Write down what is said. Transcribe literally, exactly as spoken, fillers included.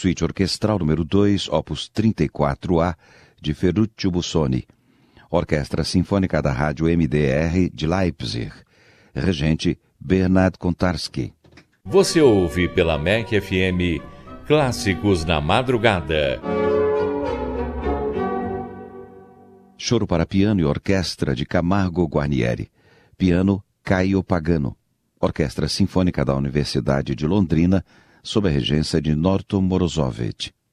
Suíte Orquestral número dois, opus trinta e quatro A, de Ferruccio Busoni. Orquestra Sinfônica da Rádio M D R de Leipzig. Regente Bernard Kontarski. Você ouve pela M E C F M Clássicos na Madrugada. Choro para piano e orquestra de Camargo Guarnieri. Piano Caio Pagano. Orquestra Sinfônica da Universidade de Londrina, sob a regência de Norton Morozovich.